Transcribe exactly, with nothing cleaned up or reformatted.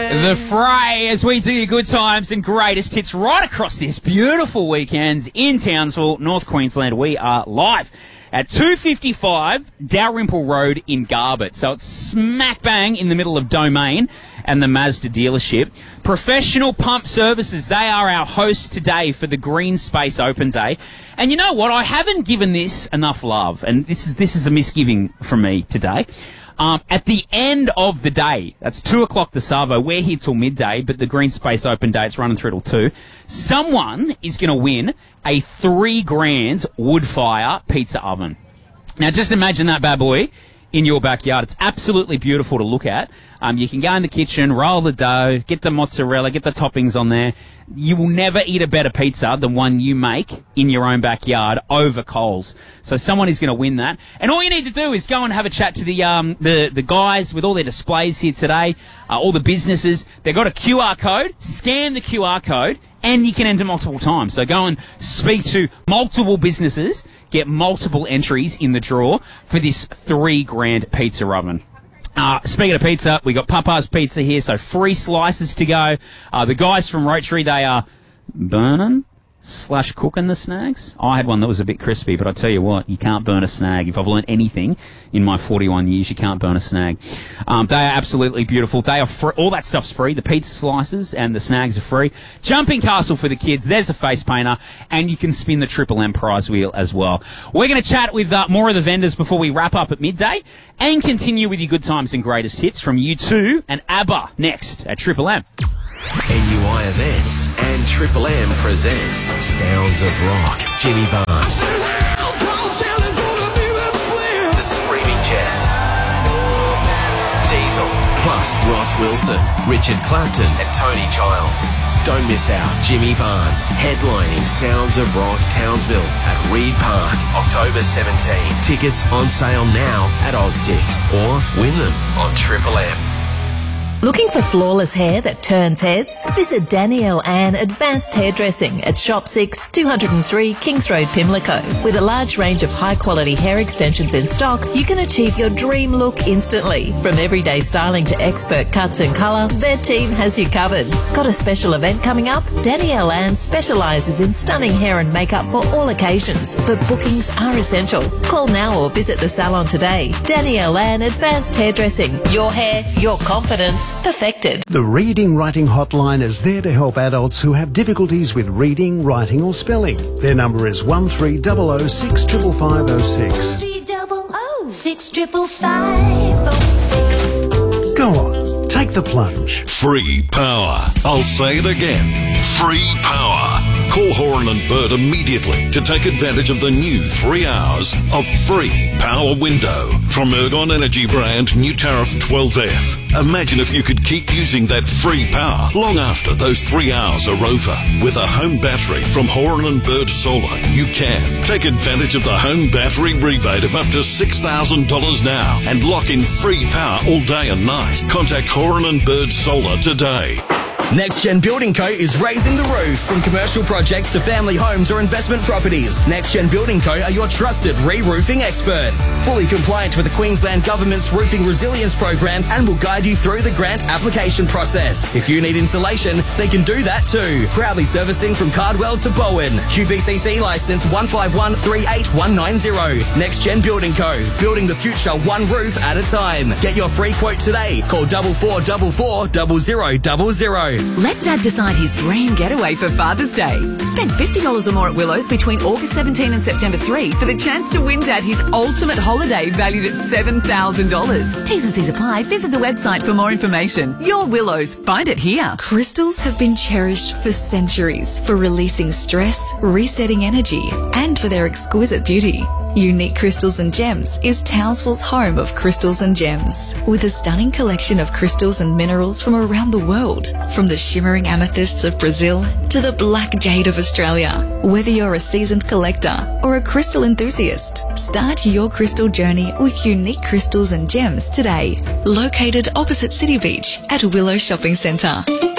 The Fray, as we do your good times and greatest hits right across this beautiful weekend in Townsville, North Queensland. We are live at two fifty-five Dalrymple Road in Garbett. So it's smack bang in the middle of Domain and the Mazda dealership. Professional Pump Services, they are our hosts today for the Green Space Open Day. And you know what? I haven't given this enough love, and this is this is a misgiving from me today. Um, at the end of the day, that's two o'clock the Savo, we're here till midday, but the Green Space Open Day, it's running through till two. Someone is going to win a three grand wood fire pizza oven. Now, just imagine that bad boy in your backyard. It's absolutely beautiful to look at. Um, you can go in the kitchen, roll the dough, get the mozzarella, get the toppings on there. You will never eat a better pizza than one you make in your own backyard over coals. So someone is going to win that. And all you need to do is go and have a chat to the um, the, the guys with all their displays here today, uh, all the businesses. They've got a Q R code. Scan the Q R code, and you can enter multiple times. So go and speak to multiple businesses, get multiple entries in the draw for this three grand pizza oven. Uh, speaking of pizza, we got Papa's Pizza here, so free slices to go. Uh, the guys from Rotary, they are burning slash cooking the snags. I had one that was a bit crispy, but I tell you what, you can't burn a snag. If I've learned anything in my forty-one years, you can't burn a snag. Um, they are absolutely beautiful. They are free. All that stuff's free. The pizza slices and the snags are free. Jumping castle for the kids. There's a face painter, and you can spin the Triple M prize wheel as well. We're going to chat with uh, more of the vendors before we wrap up at midday, and continue with your good times and greatest hits from U two and ABBA next at Triple M. N U I Events and Triple M presents Sounds of Rock. Jimmy Barnes, The Screaming Jets, Diesel, plus Ross Wilson, Richard Clapton and Tony Childs. Don't miss out. Jimmy Barnes headlining Sounds of Rock Townsville at Reed Park, October seventeenth. Tickets on sale now at Oztix or win them on Triple M. Looking for flawless hair that turns heads? Visit Danielle Ann Advanced Hairdressing at Shop six, two oh three Kings Road, Pimlico. With a large range of high-quality hair extensions in stock, you can achieve your dream look instantly. From everyday styling to expert cuts and colour, their team has you covered. Got a special event coming up? Danielle Ann specialises in stunning hair and makeup for all occasions, but bookings are essential. Call now or visit the salon today. Danielle Ann Advanced Hairdressing. Your hair, your confidence. Perfected. The Reading Writing Hotline is there to help adults who have difficulties with reading, writing or spelling. Their number is one three zero zero six five five zero six. one three zero zero six five five zero six. Go on, take the plunge. Free power. I'll say it again. Free power. Call Horan and Bird immediately to take advantage of the new three hours of free power window from Ergon Energy brand new tariff twelve F. Imagine if you could keep using that free power long after those three hours are over. With a home battery from Horan and Bird Solar, you can take advantage of the home battery rebate of up to six thousand dollars now and lock in free power all day and night. Contact Horan and Bird Solar today. Next Gen Building Co. is raising the roof. From commercial projects to family homes or investment properties, Next Gen Building Co. are your trusted re-roofing experts. Fully compliant with the Queensland Government's Roofing Resilience Program and will guide you through the grant application process. If you need insulation, they can do that too. Proudly servicing from Cardwell to Bowen. Q B C C licence one five one three eight one nine zero. Next Gen Building Co. Building the future one roof at a time. Get your free quote today. Call double four double four double zero double zero. Let Dad decide his dream getaway for Father's Day. Spend fifty dollars or more at Willows between August seventeenth and September third for the chance to win Dad his ultimate holiday valued at seven thousand dollars. T's and C's apply. Visit the website for more information. Your Willows. Find it here. Crystals have been cherished for centuries for releasing stress, resetting energy, and for their exquisite beauty. Unique Crystals and Gems is Townsville's home of crystals and gems, with a stunning collection of crystals and minerals from around the world, from the shimmering amethysts of Brazil to the black jade of Australia. Whether you're a seasoned collector or a crystal enthusiast, start your crystal journey with Unique Crystals and Gems today. Located opposite City Beach at Willow Shopping Centre.